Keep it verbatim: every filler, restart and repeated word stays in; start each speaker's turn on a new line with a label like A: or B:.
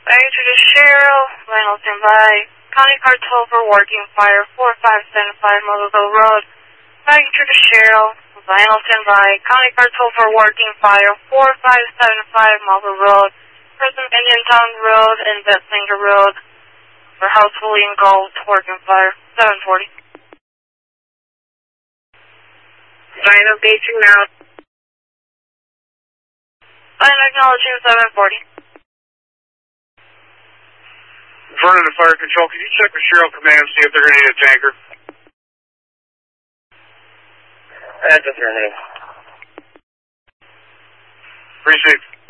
A: Back to the Cheryl, Lionel standby. County Car twelve for working fire, four five seven five Motherville Road. Back to the Cheryl, Lionel standby. County Car twelve for working fire, four five seven five Motherville Road. Present Indian Town Road and Bettsinger Road. For house fully engulfed, working fire, seven forty.
B: Dino gauging now.
A: I'm acknowledging seven forty.
C: Vernon to Fire Control, can you check with Cheryl Command and see if they're going to need a tanker?
D: That's affirmative.
C: Appreciate it.